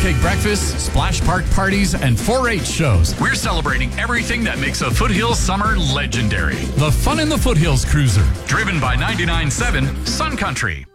pancake breakfasts, splash park parties, and 4-H shows. We're celebrating everything that makes a Foothills summer legendary. The Fun in the Foothills Cruiser, driven by 99.7 Sun Country.